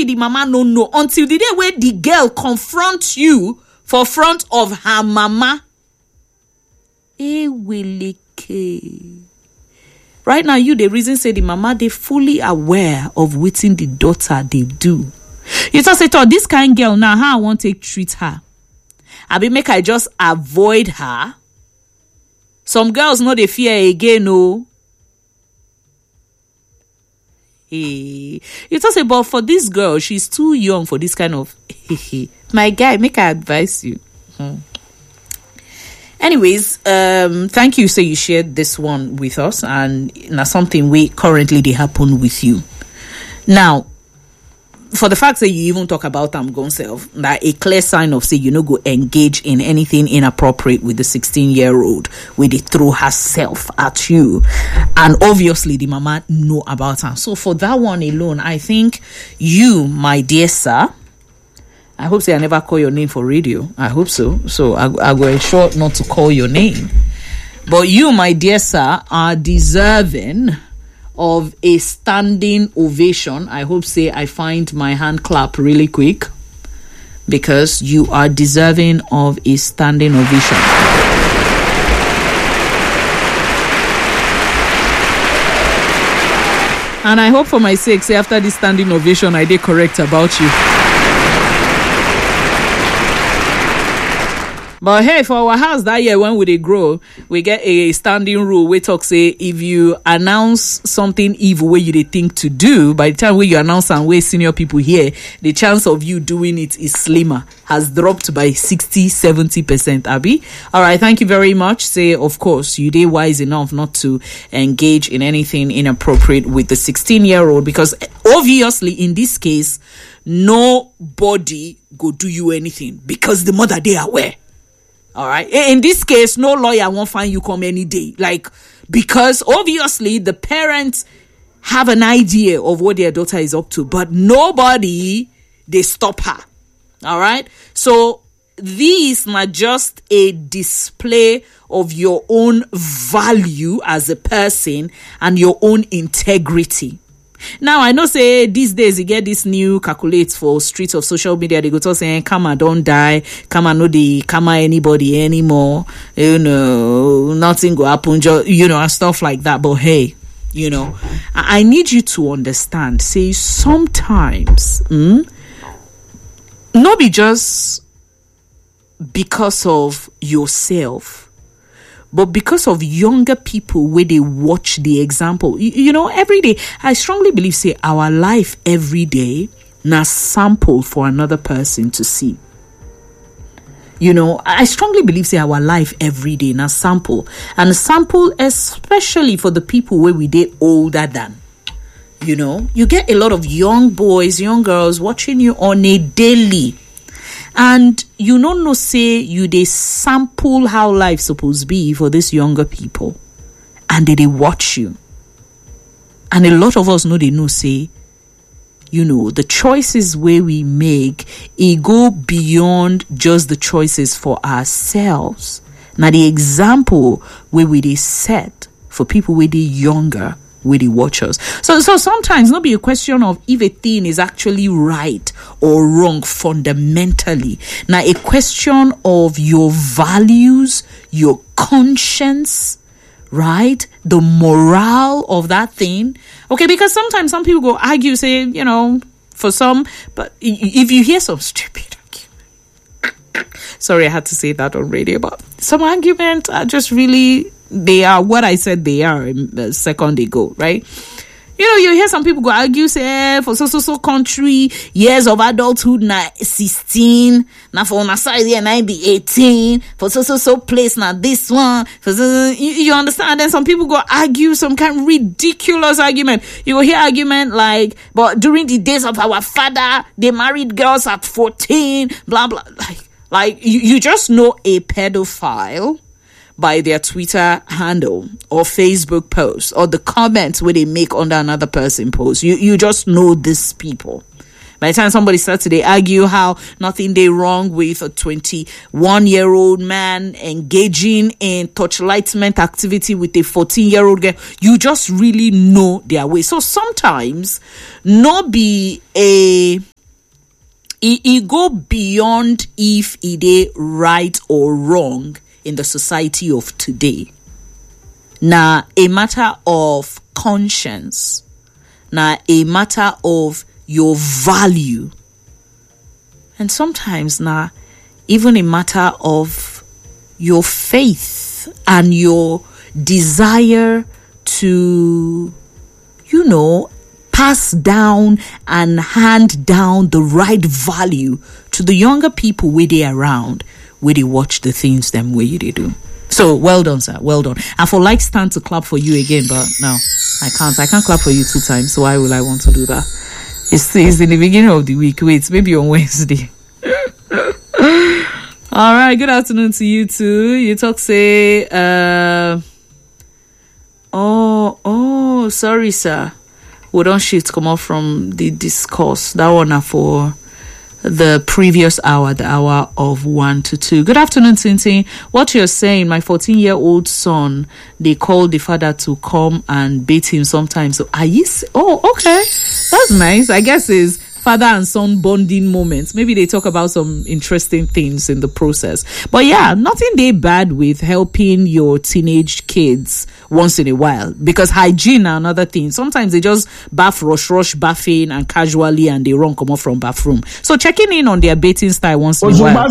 maybe the mama no know until the day where the girl confronts you for front of her mama. Right now, you the reason say the mama they fully aware of wetin the daughter they do. You just say, "Oh, this kind girl now, how I want to treat her? I be make I just avoid her." Some girls know they fear again, no. You just say, but for this girl, she's too young for this kind of. My guy, make I advise you. Anyways, thank you. So you shared this one with us, and now something we currently they happen with you. Now, for the fact that you even talk about gone self, that a clear sign of say you know go engage in anything inappropriate with the 16-year-old, where they throw herself at you, and obviously the mama know about her. So for that one alone, I think you, my dear sir, I hope say I never call your name for radio. I hope so. So I will ensure not to call your name. But you, my dear sir, are deserving of a standing ovation. I hope say I find my hand clap really quick, because you are deserving of a standing ovation. And I hope for my sake, say after this standing ovation, I did correct about you. But hey, for our house that year when we grow, we get a standing rule. We talk say if you announce something evil where you think to do, by the time when you announce and where senior people here, the chance of you doing it is slimmer, has dropped by 60-70%. Abby, all right, thank you very much. Say of course you did wise enough not to engage in anything inappropriate with the 16-year-old, because obviously in this case nobody go do you anything because the mother they are aware. All right. In this case, no lawyer won't find you come any day. Like, because obviously the parents have an idea of what their daughter is up to, but nobody, they stop her. All right. So these are just a display of your own value as a person and your own integrity. Now, I know say these days you get this new calculate for streets of social media. They go to saying, Kama don't die. Kama no the Kama anybody anymore. You know, nothing go happen. You know, and stuff like that. But hey, you know, I need you to understand. Say sometimes, not be just because of yourself, but because of younger people where they watch the example. You know, every day, I strongly believe, say, our life every day na sample for another person to see. You know, I strongly believe, say, our life every day na sample. And sample especially for the people where we did older than. You know, you get a lot of young boys, young girls watching you on a daily. And you don't know, say, you they sample how life supposed be for these younger people. And they watch you. And a lot of us know they know, say, you know, the choices where we make, it go beyond just the choices for ourselves. Now, the example where we they set for people where they younger, where they watch us. So sometimes not be a question of if a thing is actually right or wrong fundamentally. Now a question of your values, your conscience, right? The morale of that thing. Okay, because sometimes some people go argue, say, you know, for some, but if you hear some stupid argument, sorry, I had to say that on radio, but some arguments are just really, they are what I said they are a second ago, right? You know, you hear some people go argue, say, for so country, years of adulthood, na 16, now for on a side, yeah, na be 18, for so place, now this one, for you understand? And then some people go argue some kind of ridiculous argument. You will hear argument like, but during the days of our father, they married girls at 14, blah, blah. Like you just know a pedophile by their Twitter handle or Facebook post or the comments where they make under another person post. You just know these people. By the time somebody starts to they argue how nothing they wrong with a 21-year-old man engaging in torchlightment activity with a 14-year-old girl, you just really know their way. So sometimes not be a it go beyond if it is right or wrong in the society of today. Now, a matter of conscience. Now, a matter of your value. And sometimes now, even a matter of your faith and your desire to, pass down and hand down the right value to the younger people where they around, where they watch the things them way they do. So well done, sir. Well done. And for like stand to clap for you again, but no, I can't clap for you 2 times. So why will I want to do that? It's in the beginning of the week. Wait, maybe on Wednesday. All right. Good afternoon to you too. You talk say, sorry, sir. We don't shift come off from the discourse. That one are for the previous hour, the hour of 1 to 2. Good afternoon, Tintin. What you're saying, my 14-year-old son, they call the father to come and beat him sometimes. So are you? Okay. That's nice. I guess is father and son bonding moments. Maybe they talk about some interesting things in the process. But yeah, nothing they bad with helping your teenage kids once in a while, because hygiene and another thing. Sometimes they just rush bathing and casually, and they run come off from bathroom. So checking in on their bathing style once in a while.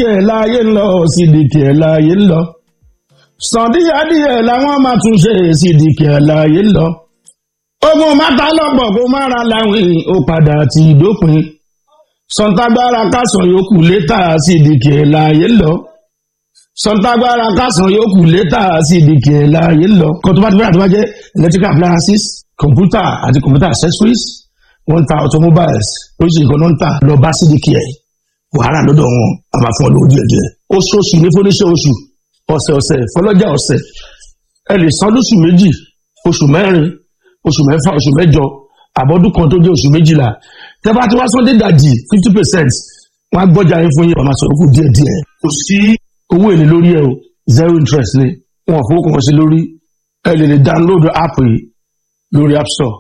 Ogun mata lọ́pọ̀ kó má ra láwìn ó padà ti dópin. Sọ̀ntagbára kásán yòókù létà sí ìdíkẹ̀ láàyè lọ. Sọ̀ntagbára kásán yòókù létà sí ìdíkẹ̀ láàyè lọ. Kan tó bá ti fẹ́ràn tó bá jẹ́ electrical appliances, computer àti computer accessories, wọ́n ń ta automobiles, oríṣiríṣi kan ló ń tà lọ bá sí ìdíkẹ̀ wàhálà lọ́dọ̀ wọn, a máa fún ọ lówó díẹ̀ díẹ̀. Oṣooṣù ní fóníṣẹ́ oṣù, ọ̀sẹ̀ fọlọ́jà ọ̀sẹ̀. Ẹ lè san lóṣù méjì, oṣù mẹ́rin, oṣù mẹ́fà, oṣù mẹ́jọ, àbọ̀dún kan tó jẹ́ oṣù 12. Tẹ́bá tí wá sọ́dé dàjì 50%, wọ́n á gbọ́jà yín fún yín, wọ́n máa sọ̀rọ̀ kù díẹ̀. Kò sí owó èlé lórí ẹ̀ o, 0 interest ni. Wọ́n ò fowó kan sí lórí. Ẹ lè download app yìí lórí App Store.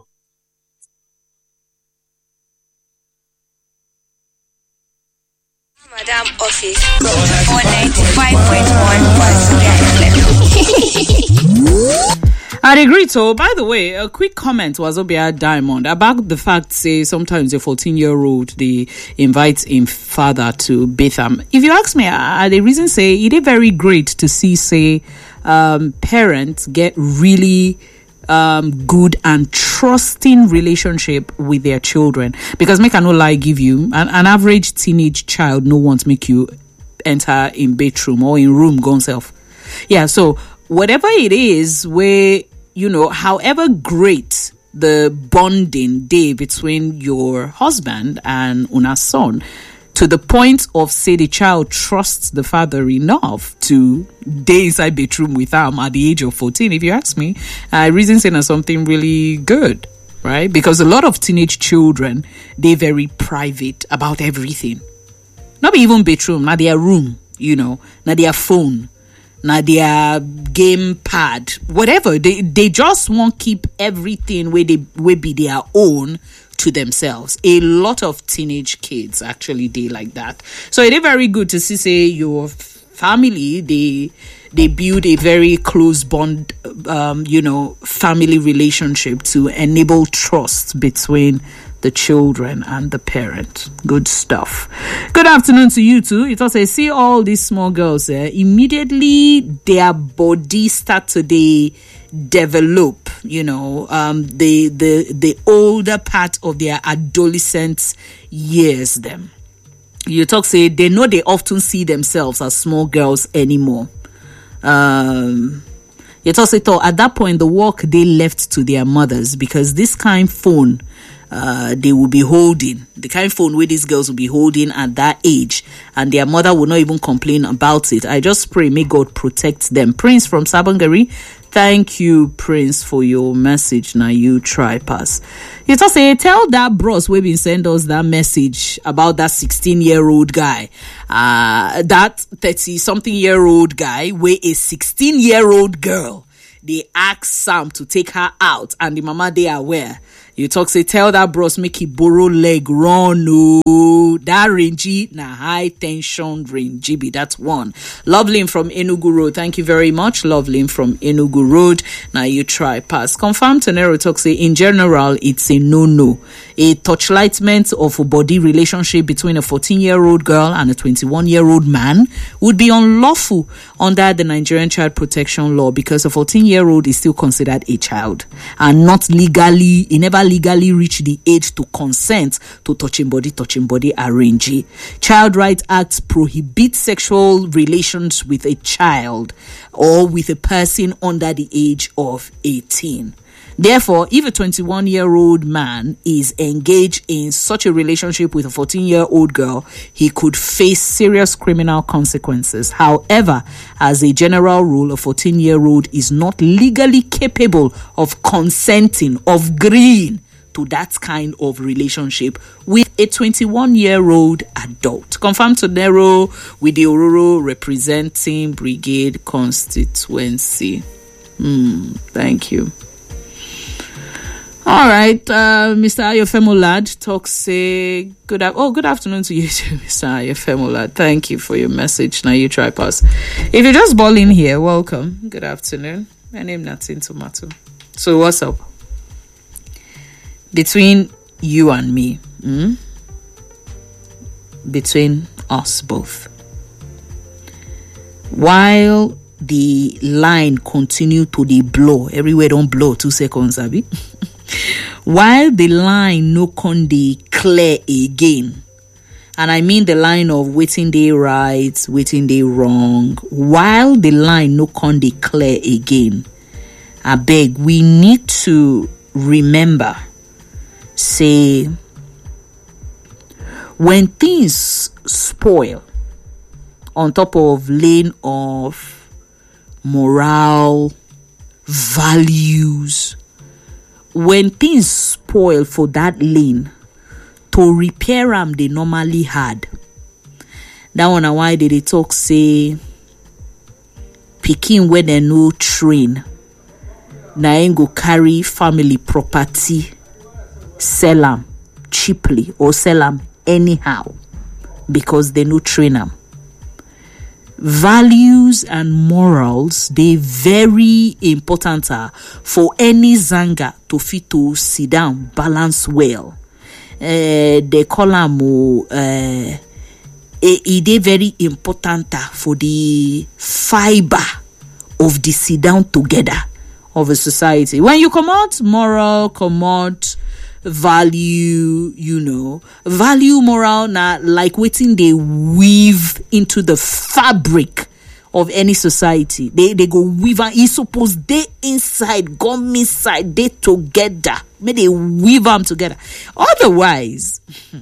Madam Office, 495.1 I'd agree. So, by the way, a quick comment was Obia Diamond about the fact, say, sometimes a 14-year-old, they invite him father to bathe them. If you ask me, the reason say, it is very great to see, say, parents get really good and trusting relationship with their children. Because make I no lie, give you an average teenage child no want make you enter in bedroom or in room go self. Yeah, so whatever it is where, however great the bonding day between your husband and una son, to the point of, say, the child trusts the father enough to stay inside bedroom with him at the age of 14, if you ask me, reason saying is something really good, right? Because a lot of teenage children, they're very private about everything. Not even bedroom, not their room, not their phone, not their game pad, whatever. They just won't keep everything where they will be their own to themselves. A lot of teenage kids actually they like that. So it is very good to see, say, your family, they build a very close bond, family relationship to enable trust between the children and the parent. Good stuff. Good afternoon to you too. It also see all these small girls immediately their body start to develop, the older part of their adolescent years them. You talk say they know they often see themselves as small girls anymore. You talk say at that point the work they left to their mothers, because this kind phone they will be holding, the kind of phone where these girls will be holding at that age, and their mother will not even complain about it. I just pray, may God protect them. Prince from Sabangari, thank you, Prince, for your message. Now you try pass. You just say, tell that bros we been send us that message about that 16-year-old guy, that 30-something-year-old guy, where a 16-year-old girl, they ask Sam to take her out, and the mama they are aware. You talk say tell that bros make he borrow leg run. No, so that rangy na high tension rangy be that one. Loveling from Enugu Road, thank you very much. Loveling from Enugu Road, now you try pass. Confirm Tenero talk say in general it's a no. A torchlightment of a body relationship between a 14-year-old girl and a 21-year-old man would be unlawful under the Nigerian Child Protection Law because a 14-year-old is still considered a child and not legally, he never legally reached the age to consent to touching body arrangee. Child Rights Act prohibits sexual relations with a child or with a person under the age of 18. Therefore, if a 21-year-old man is engaged in such a relationship with a 14-year-old girl, he could face serious criminal consequences. However, as a general rule, a 14-year-old is not legally capable of consenting, of agreeing to that kind of relationship with a 21-year-old adult. Confirmed to Nero with the Ororo representing Brigade constituency. Thank you. All right, Mr. Ayofemolad talks say good afternoon to you too, Mr. Ayofemolad. Thank you for your message. Now you try pass. If you're just balling here, welcome. Good afternoon. My name is Natin Tomato. So what's up? Between you and me, between us both, while the line continue to the blow, everywhere don't blow 2 seconds, Abi. While the line no con dey clear again, and I mean the line of waiting day right, waiting day wrong, while the line no con dey clear again, I beg, we need to remember, say, when things spoil on top of lane of morale, values, when things spoil for that lane, to repair them they normally hard. That one na why they talk say pikin when they no train na ain't go carry family property, sell them cheaply or sell them anyhow because they no train them. Values and morals, they very important for any zanga to fit to sit down, balance well. They call them they very important for the fiber of the sit down together of a society. When you come out moral, come out value, value moral na like waiting they weave into the fabric of any society. They go weave and it's supposed they inside, come inside, they together. May they weave them together. Otherwise,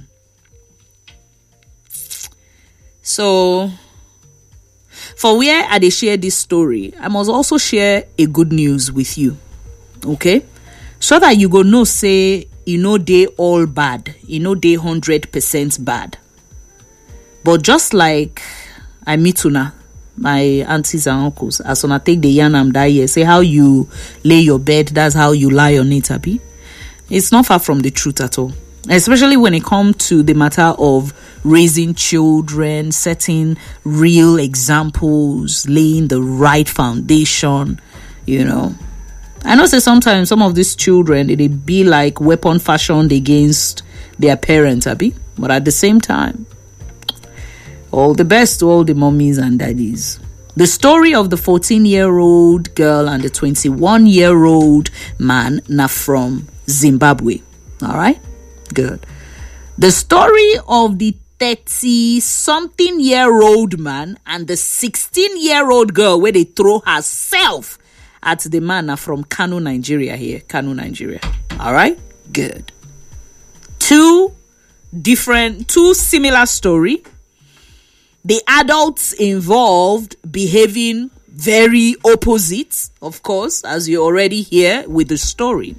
so for where I they share this story, I must also share a good news with you. Okay? So that you go know say they all bad. They 100% bad. But just like I meet una, my aunties and uncles, as when I take the yanam that year, say how you lay your bed, that's how you lie on it, Abi. It's not far from the truth at all. Especially when it comes to the matter of raising children, setting real examples, laying the right foundation, I know say sometimes some of these children, they be like weapon fashioned against their parents, Abi. But at the same time, all the best to all the mommies and daddies. The story of the 14-year-old girl and the 21-year-old man now from Zimbabwe. All right? Good. The story of the 30-something-year-old man and the 16-year-old girl where they throw herself at the man from Kano, Nigeria here. Kano, Nigeria. All right? Good. Two similar story. The adults involved behaving very opposite, of course, as you already hear with the story.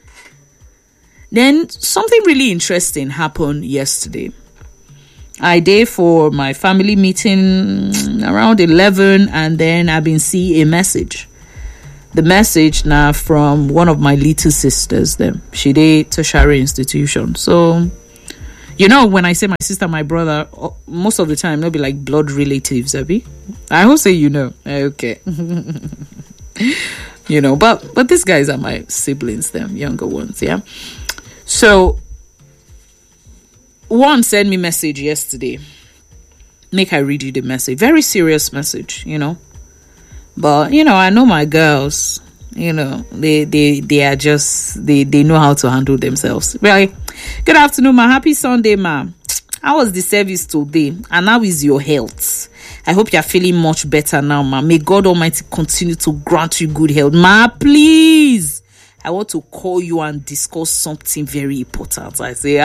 Then something really interesting happened yesterday. I did for my family meeting around 11, and then I've been seeing a message. The message now from one of my little sisters. She did tertiary institution. So, You know, when I say my sister, my brother, most of the time they'll be like blood relatives, Abby. I hope say you know. Okay. You know, but these guys are my siblings, them younger ones, yeah. So one sent me message yesterday. Make I read you the message. Very serious message, you know. But you know, I know my girls. You know, they are just they know how to handle themselves. Really. Good afternoon, ma. Happy Sunday, ma'am. How was the service today? And how is your health? I hope you're feeling much better now, ma. May God Almighty continue to grant you good health, ma. Please, I want to call you and discuss something very important. I say,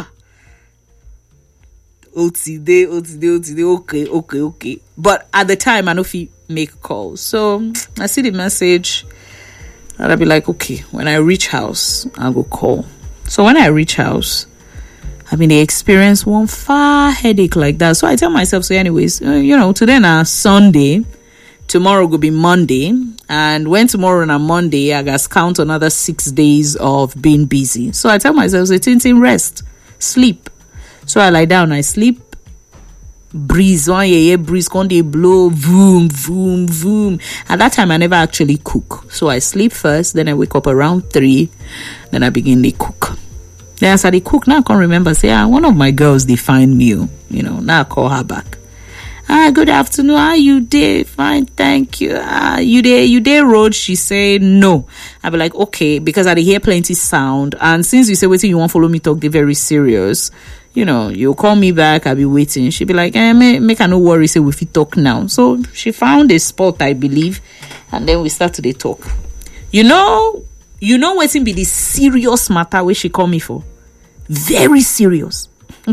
OTD, okay. But at the time, I know if he make calls. So I see the message and I'll be like, okay, when I reach house, I'll go call. So when I reach house, I mean, they experience one far headache like that. So I tell myself, so anyways, you know, today na Sunday, tomorrow will be Monday. And when tomorrow na Monday, I got count another 6 days of being busy. So I tell myself, so tintin rest, sleep. So I lie down, I sleep. Breeze, breeze, can they blow, boom, boom, boom. At that time, I never actually cook. So I sleep first, then I wake up around 3, then I begin to cook. Then as I cook, now I can't remember, say, one of my girls, they find me, you know, now I call her back. Good afternoon, how you dey? Fine, thank you. You dey road? She say, no. I be like, okay, because I dey hear plenty sound, and since you say, waiting, you won't follow me talk, they very serious. You know, you call me back, I'll be waiting. She be like, make her no worry, say we fit talk now. So she found a spot, I believe, and then we start to talk. You know waiting be the serious matter where she call me for. Very serious.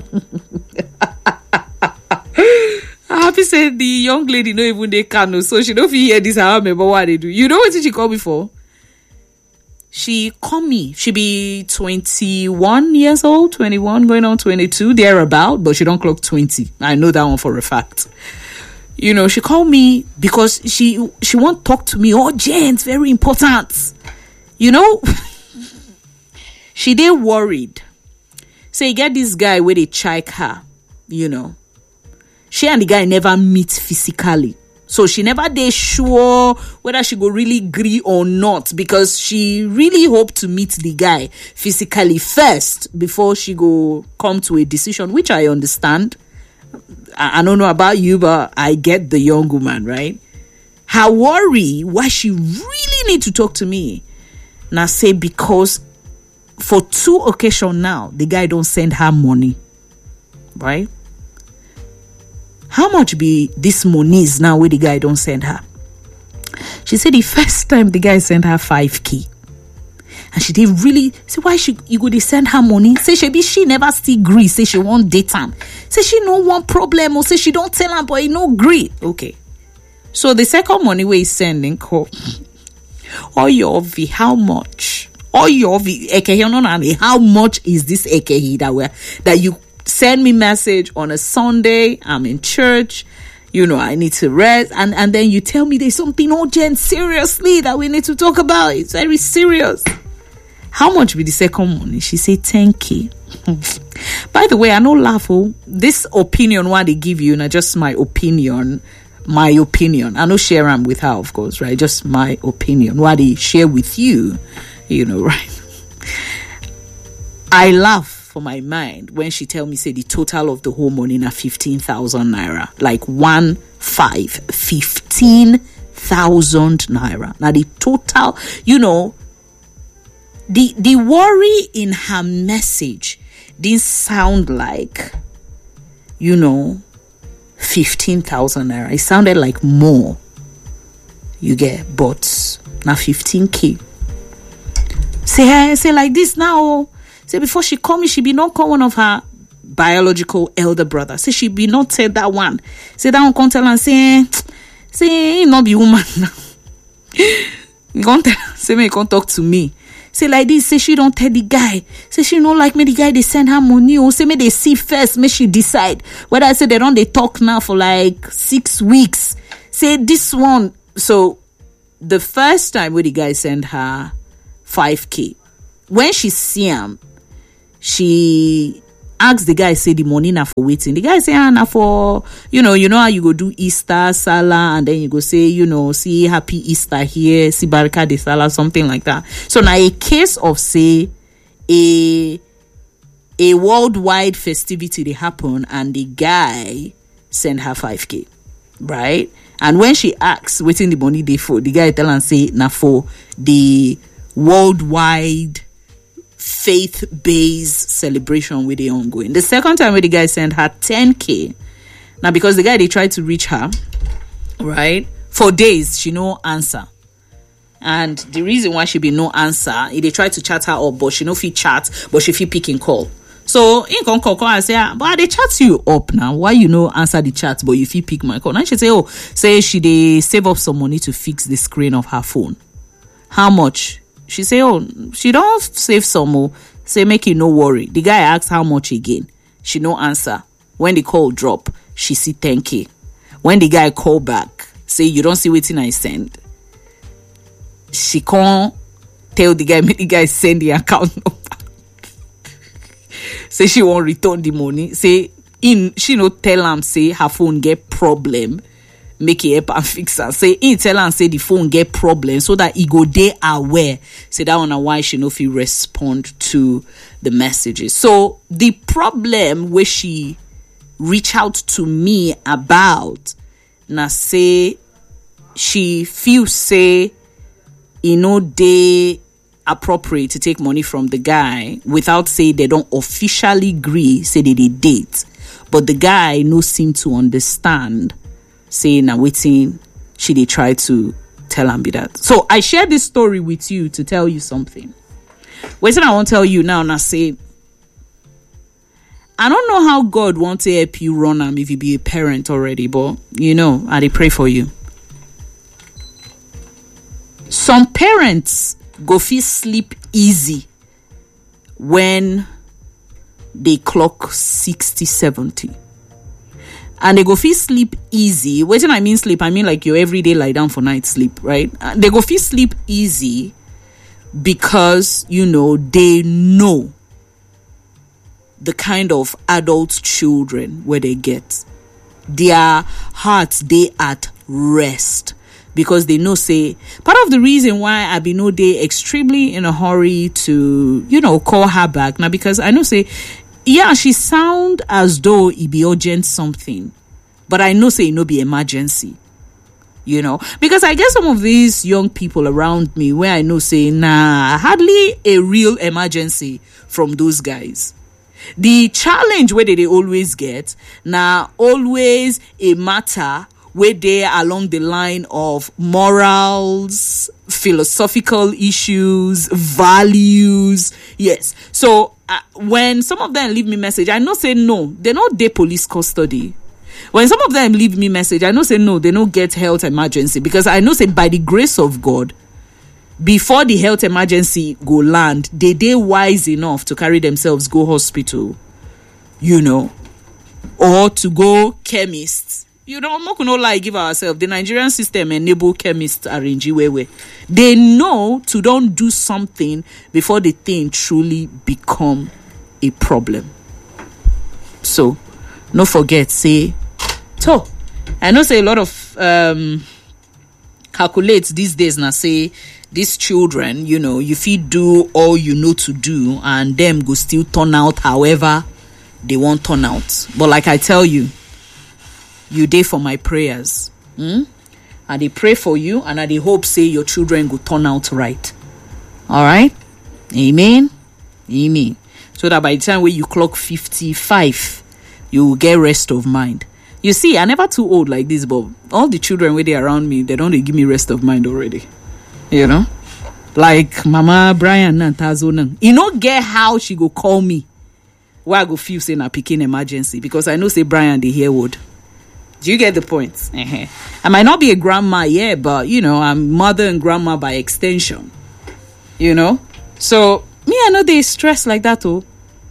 I happy say the young lady no even they can, so she don't feel hear this. I remember what they do. You know what she call me for? She call me. She be 21 years old, 21 going on 22, thereabout, but she don't clock 20. I know that one for a fact. You know, she called me because she want to talk to me. Oh, Jen, very important. You know, she dey worried. Say, you get this guy where they check her, you know. She and the guy never meet physically. So she never dey sure whether she go really agree or not, because she really hope to meet the guy physically first before she go come to a decision, which I understand. I don't know about you, but I get the young woman, right? Her worry, why she really need to talk to me. Now say because for 2 occasions now, the guy don't send her money, right? How much be this money is now where the guy don't send her? She said the first time the guy sent her 5K. And she did really say, why you go to send her money? Say she never still agree. Say she won't date him. Say she no one problem, or say she don't tell him, but he no agree. Okay. So the second money where he's sending call. Oh your V, how much? Oh your V, how much is this AKE that you send me message on a Sunday? I'm in church. You know, I need to rest. And then you tell me there's something urgent, seriously, that we need to talk about. It's very serious. How much be the second money? She said 10K. By the way, I no laugh. This opinion, what they give you, not just my opinion. I no share them with her, of course, right? Just my opinion. What they share with you, you know, right? I laugh for my mind when she tell me, say, the total of the whole money na 15,000 naira. Like 15,000 naira. Now the total, you know, the worry in her message didn't sound like, you know, 15,000 naira. It sounded like more. You get, but now 15K. Say like this now. Say before she call me, she be not call one of her biological elder brother. Say she be not tell that one. Say that one can't tell and say he not be woman now. You can't tell. Say me you can't talk to me. Say like this. Say she don't tell the guy. Say she don't like me. The guy they send her money. Or say me they see first. May she decide whether I say they don't. They talk now for like 6 weeks. Say this one. So the first time where the guy send her 5K, when she see him, she ask the guy, say the money na for waiting. The guy say, na for, you know how you go do Easter, Salah, and then you go say, see Happy Easter here, see Baraka de Salah, something like that. So now a case of, say, a worldwide festivity they happen and the guy send her 5K, right? And when she asks waiting the money they for, the guy tell and say na for the worldwide faith-based celebration with the ongoing. The second time where the guy sent her 10K, now because the guy they tried to reach her, right, for days she no answer. And the reason why she be no answer, they try to chat her up, but she no fit chat, but she fit pick and call. So in can call and say, but they chat you up now. Why you no answer the chat, but you fit pick my call? And she say, she they save up some money to fix the screen of her phone. How much? She say, she don't save some more. Say make you no worry. The guy asks how much again. She no answer. When the call drop, she see 10K. When the guy call back, say you don't see waiting I send. She can't tell the guy, make the guy send the account number. Say she won't return the money. Say she no tell him say her phone get problem. Make it help and fix her. Say tell her say the phone get problem so that he go there aware. Say that one why she no fit respond to the messages. So the problem where she reach out to me about na say she feel say they appropriate to take money from the guy without say they don't officially agree, say they date. But the guy no seem to understand, say now waiting, she they try to tell him be that. So I share this story with you to tell you something. Waiting, I won't tell you now say, I don't know how God wants to help you run him if you be a parent already, but I dey pray for you. Some parents go fit sleep easy when they clock 60, 70. And they go fit sleep easy. When I mean sleep, I mean like your everyday lie down for night sleep, right? They go fit sleep easy because, they know the kind of adult children where they get. Their hearts, they at rest. Because they know, say, part of the reason why I be no day extremely in a hurry to, call her back. Now, because I know, say, yeah, she sound as though it be urgent something. But I know, say, it no be emergency. Because I get some of these young people around me where I know, say, hardly a real emergency from those guys. The challenge where they always get, always a matter where they are along the line of morals, philosophical issues, values. Yes. So when some of them leave me message, I know say no, they not dey police custody. When some of them leave me message, I know say no, they don't get health emergency, because I know say by the grace of God, before the health emergency go land, they wise enough to carry themselves go hospital, or to go chemists. I'm not gonna lie, give ourselves. The Nigerian system enable chemists arrange where they know to don't do something before the thing truly become a problem. So, no forget, say, so I know say a lot of calculates these days now say these children, you feed do all you know to do, and them go still turn out however they won't turn out. But like I tell you, you dey for my prayers. And they pray for you, and I dey hope say your children go turn out right. All right? Amen. Amen. So that by the time when you clock 55, you will get rest of mind. You see, I never too old like this, but all the children where they around me, they don't give me rest of mind already. Like Mama Brian and Tazo. Get how she go call me where I go feel say na pikin emergency, because I know say Brian they hear word. Do you get the point? I might not be a grandma yet, but I'm mother and grandma by extension. So me, I know they stress like that too.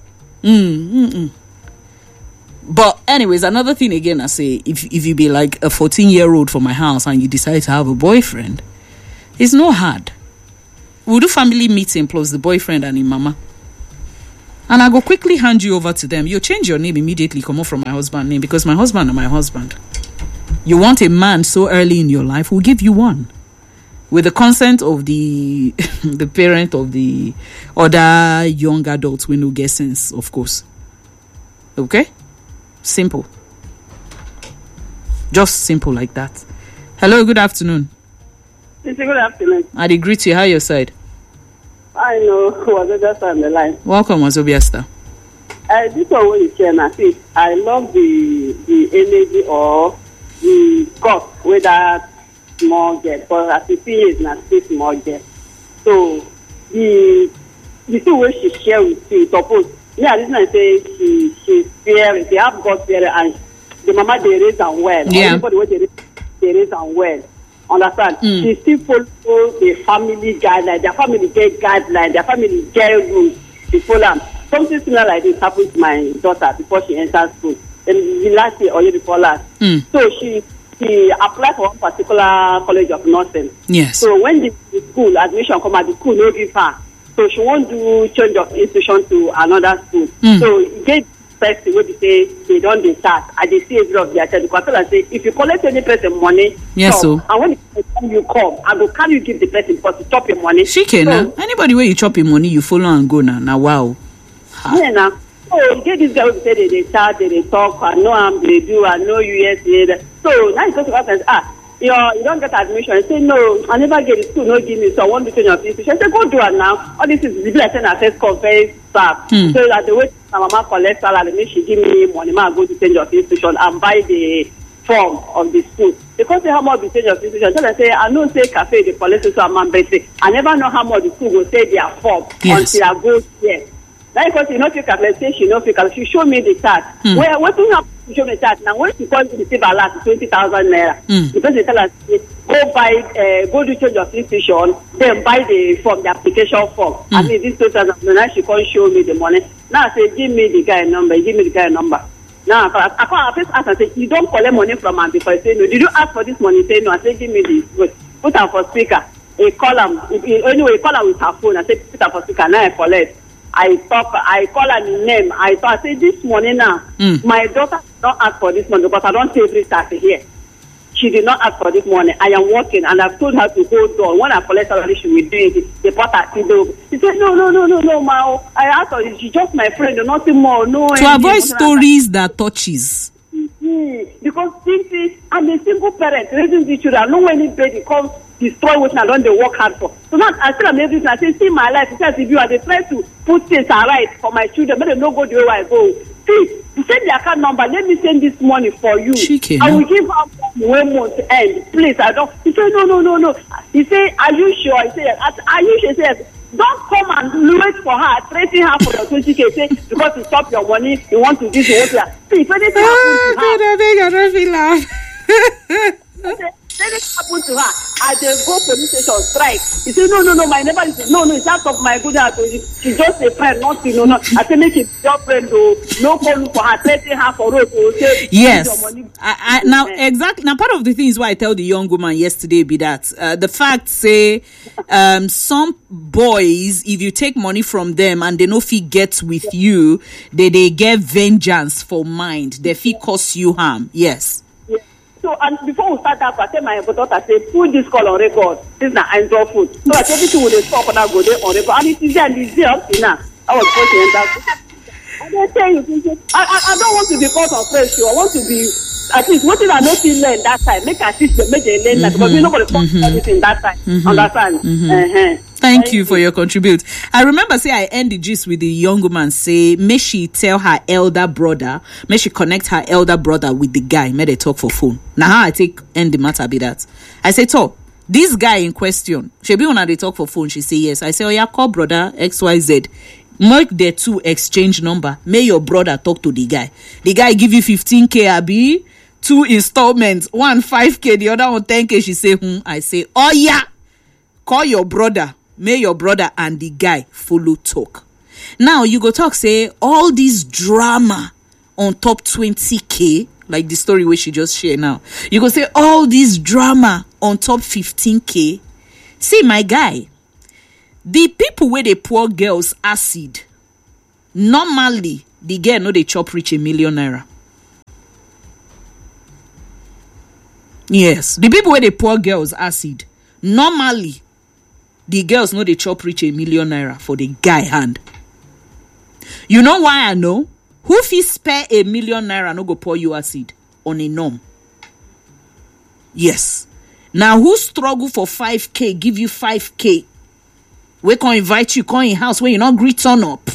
But anyways, another thing again, I say, if you be like a 14-year-old from my house and you decide to have a boyfriend, it's not hard. We'll do family meeting plus the boyfriend and his mama. And I go quickly hand you over to them. You change your name immediately, come off from my husband's name, because my husband and my husband. You want a man so early in your life, we'll give you one. With the consent of the the parent of the other young adults, we no get sense, of course. Okay? Simple. Just simple like that. Hello, good afternoon. It's a good afternoon. I did greet you. How your side? I know was just on the line. Welcome, Wazobiasta. This one when you share now, see, I love the energy or the cost with that small get, but as you see, it's not still small get. So the thing where she share with you, suppose yeah, this one say she's fearing, they have got fear, and the mama they raise them well. Yeah. Everybody what they raise them well. Understand? She still follow the family guideline. Their family get guideline. Their family get rules. She follow them. Something similar like this happened to my daughter before she entered school. And the last year or year before last. So she applied for one particular college of nursing. Yes. So when the school admission come out, the school no give her. So she won't do change of institution to another school. So it get person wey be say they don dey start. I dey see a bit of their child because I tell am say if you collect any person money, yes, so and when the time you come, I go carry you give the person because to chop your money. Shike na anybody where you chop your money, you follow and go na. Now wow. Yeah na. So you get this guy who say they start, they talk, I know am, they do, I know you yes. So now you go to us and say, you don't get admission. I say no, I never get it. School no give me, so I want to change your institution. I say go do it now. All this is like saying I first conference staff. So that the way my mama collect salary, make she give me money, I go to change your institution and buy the form of the school. Because say how much the change of institution. So I say I know say cafe the collect so amount, but say I never know how much the school will say their form until I go there. Now because you know fake application, she know fake. She show me the chart. Where what you have to show me the chart now? When she calls to receive a lot, 20,000 naira. Because they tell us go buy, go do change of institution, then buy the form, the application form. I mean this 2,000. Now she can't show me the money. Now I say give me the guy number. Give me the guy number. Now I first ask and say you don't collect money from him before I say no. Did you ask for this money? Say no. I say give me this. Put her for speaker. He call him. Anyway, he call her with her phone. I say put her for speaker. Now I collect. I call her name. I say this morning now, my daughter did not ask for this money because I don't take every Saturday here. She did not ask for this money. I am working and I've told her to hold on. When I collect salary, she will do it. They bought her kiddo. She said, no, ma. I asked her, she's just my friend, nothing more. No. To avoid stories that touches. Because see, I'm a single parent raising the children. I know when anybody comes destroy what I don't they work hard for. So now I still am everything. I say, see my life. It says if you are the trying to put things right for my children, but they don't go the way I go. See, send the account number. Let me send this money for you. Chicken, I will give her one month end. Please, I don't. He said, no. He said, are you sure? I said, are you sure? He said, don't come and wait for her, threaten her for your 20K. Say because you stop your money, you want to this, you want to that. See, if anything happens to her, I don't feel laugh. anything happens to her, I then go police station strike. He said, no, my neighbor is no, it's out of my good heart. She's just a friend, nothing, no. I say make it your friend, though. No call for her, threaten her for road. Say, yes. Now exactly. Now part of the thing is why I tell the young woman yesterday be that the fact say some boys, if you take money from them and they no fee get with you, they get vengeance for mind. They fee cause you harm. Yes. So, and before we start that, I tell my daughter, say, put this call on record. This is not Android food. So that everything will stop and I go there on record. And it is there and it's there up to now. I was going to enter. And I tell you, I don't want to be caught on fresh show. I want to be, at least, what did I not learn that time? Make at least make them learn that because we're not going to talk everything that time. Understand? Thank you for your contribute. I remember say I end the gist with the young woman say may she tell her elder brother, may she connect her elder brother with the guy, may they talk for phone. Now how I take end the matter be that. I say, this guy in question, she be when they talk for phone, she say yes. I say, oh yeah, call brother XYZ. Make the two exchange number. May your brother talk to the guy. The guy give you 15K abi, 2 installments, one 5K, the other one 10K. She say, I say, oh yeah, call your brother. May your brother and the guy follow talk. Now you go talk say all this drama on top 20K, like the story where she just shared now. You go say all this drama on top 15K. See my guy, the people where they pour girls acid, normally the girl no dey chop reach 1 million naira. Yes, the people where they pour girls acid, normally the girls no dey chop reach 1 million naira for the guy hand. You know why I know? Who fit spare 1 million naira no go pour you acid on a norm? Yes. Now who struggle for 5K give you 5K? We can invite you, come in house where you not greet turn up.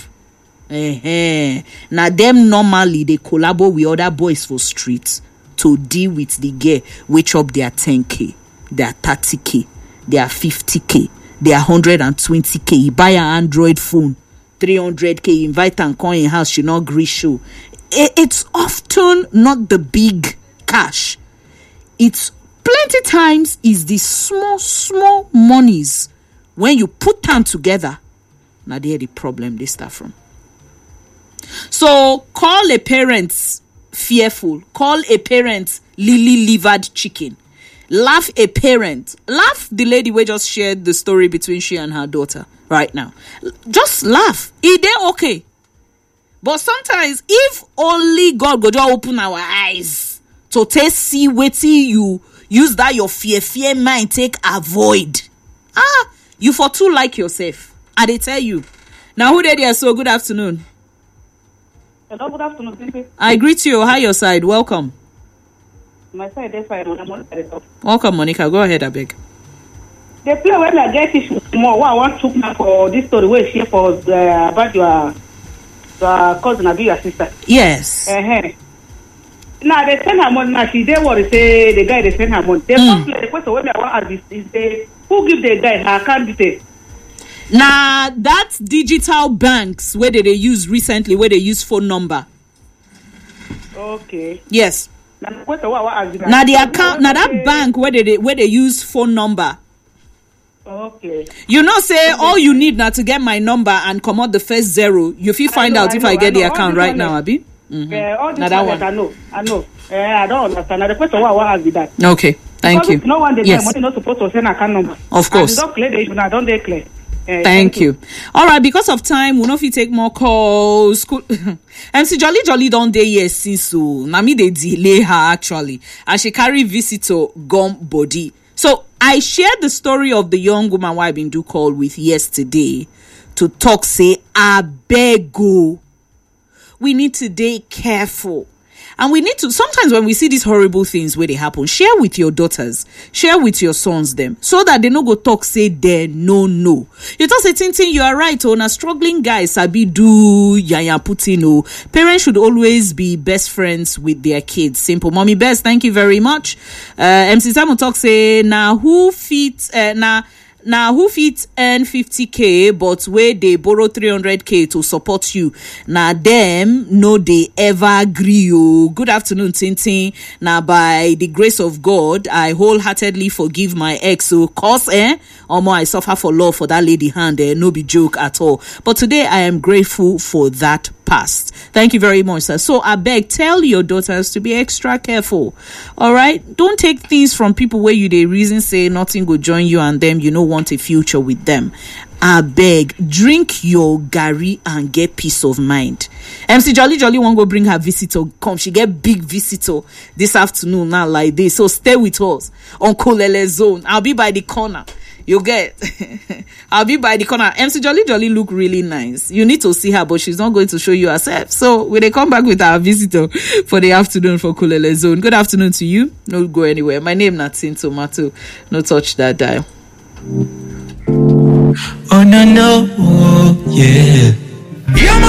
Now them normally they collabo with other boys for streets to deal with the girl which up their 10K, their 30K, their 50K, their 120K. You buy an Android phone, 300K, invite and come in house, she not greet show. It's often not the big cash. It's plenty times is the small monies. When you put them together, now there the problem they start from. So call a parent fearful. Call a parent lily-livered chicken. Laugh a parent. Laugh the lady we just shared the story between she and her daughter right now. Just laugh. It they okay. But sometimes if only God go just open our eyes to take see wetin you use that your fear mind take avoid. You for too like yourself. I they tell you. Now who there? So good afternoon. Hello, good afternoon, people. I greet you. Hi, your side. Welcome. My side is fine. Welcome, Monica. Go ahead, I beg. The play when I get issue more. What I want to now for this story where share for about your cousin, about your sister. Yes. Now they send her money. Now she they what they say the guy they send her money. The question when I want to ask is who give the guy her account details? Now that digital banks where they use recently where they use phone number. Okay. Yes. Now the question what I ask. Now the account. Now that bank where they use phone number. Okay. You know, say all you need now to get my number and come out the first zero. You feel find out if I get the account right now, Abi. All this one I know. I don't understand. Now the question what I ask with that. Okay. Thank you. No one Yes. money not supposed to send account number. Of course. Don't clear the issue now. Don't they clear? Thank you. All right, because of time, we'll not take more calls. MC Jolly don't dey here since so. Na me they delay her actually, and she carry visitor gum body. So I shared the story of the young woman who I been do call with yesterday to talk say abego. We need to be careful. And we need to, sometimes when we see these horrible things where they happen, share with your daughters, share with your sons them, so that they no go talk, say there, no. You talk say, Tintin, you are right, on a struggling guy, sabi do, yaya putino. Parents should always be best friends with their kids. Simple. Mommy best, thank you very much. MC Simon talk say, who fit earn 50K but where they borrow 300K to support you? Now them no they ever agree. Good afternoon, Tintin. Now by the grace of God, I wholeheartedly forgive my ex. So cause I suffer for love for that lady hand. No be joke at all. But today I am grateful for that past. Thank you very much, sir. So I beg, tell your daughters to be extra careful. All right, don't take things from people where you they reason say nothing will join you and them. You don't want a future with them. I beg, drink your gari and get peace of mind. MC Jolly won't go bring her visitor. Come, she get big visitor this afternoon now like this. So stay with us on Kolele Zone. I'll be by the corner. You get, I'll be by the corner. MC Jolly look really nice. You need to see her, but she's not going to show you herself. So when they come back with our visitor for the afternoon for Kolele Zone. Good afternoon to you. No go anywhere. My name Natin Tomato. No touch that dial. Oh no, oh, yeah.